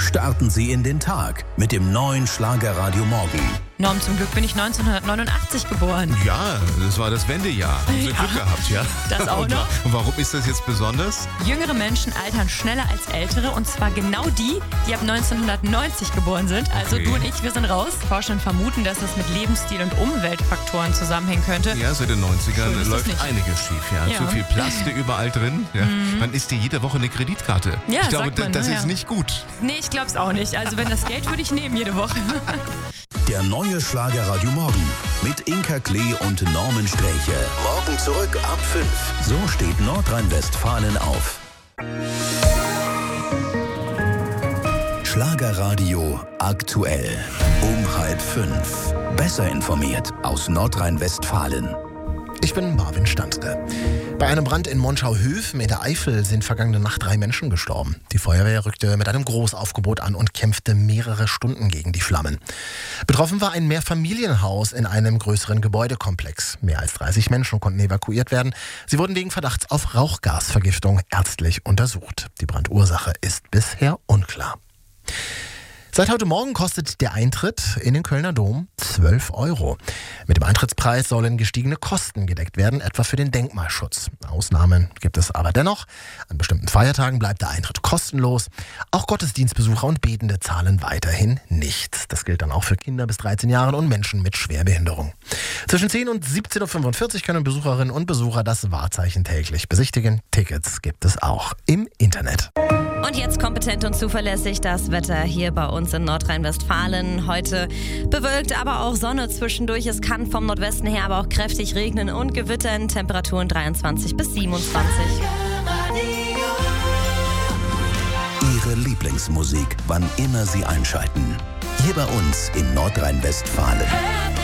Starten Sie in den Tag mit dem neuen Schlagerradio Morgen. Norm, zum Glück bin ich 1989 geboren. Ja, das war das Wendejahr. Haben Sie Glück gehabt, ja? Das auch noch. Und warum ist das jetzt besonders? Jüngere Menschen altern schneller als ältere, und zwar genau die ab 1990 geboren sind. Also Okay. du und ich, wir sind raus. Forscher vermuten, dass es mit Lebensstil und Umweltfaktoren zusammenhängen könnte. Ja, seit den 90ern So ist es läuft nicht. einiges schief. Ja. Ja. Zu viel Plastik überall drin. Ja. Man isst dir jede Woche eine Kreditkarte. Ja, ich glaube, sagt man, das ja. ist nicht gut. Nee, ich glaub's auch nicht. Also wenn das Geld würde ich nehmen jede Woche. Der neue Schlagerradio Morgen mit Inka Klee und Norman Sträche. Morgen zurück ab 5. So steht Nordrhein-Westfalen auf. Schlagerradio aktuell. Um 4:30. Besser informiert aus Nordrhein-Westfalen. Ich bin Marvin Standke. Bei einem Brand in Monschau-Höfen in der Eifel sind vergangene Nacht 3 Menschen gestorben. Die Feuerwehr rückte mit einem Großaufgebot an und kämpfte mehrere Stunden gegen die Flammen. Betroffen war ein Mehrfamilienhaus in einem größeren Gebäudekomplex. Mehr als 30 Menschen konnten evakuiert werden. Sie wurden wegen Verdachts auf Rauchgasvergiftung ärztlich untersucht. Die Brandursache ist bisher unklar. Seit heute Morgen kostet der Eintritt in den Kölner Dom 12 €. Mit dem Eintrittspreis sollen gestiegene Kosten gedeckt werden, etwa für den Denkmalschutz. Ausnahmen gibt es aber dennoch. An bestimmten Feiertagen bleibt der Eintritt kostenlos. Auch Gottesdienstbesucher und Betende zahlen weiterhin nichts. Das gilt dann auch für Kinder bis 13 Jahren und Menschen mit Schwerbehinderung. Zwischen 10 und 17:45 Uhr können Besucherinnen und Besucher das Wahrzeichen täglich besichtigen. Tickets gibt es auch im Internet. Und jetzt kompetent und zuverlässig das Wetter hier bei uns in Nordrhein-Westfalen. Heute bewölkt, aber auch Sonne zwischendurch. Es kann vom Nordwesten her aber auch kräftig regnen und gewittern. Temperaturen 23 bis 27. Ihre Lieblingsmusik, wann immer Sie einschalten. Hier bei uns in Nordrhein-Westfalen.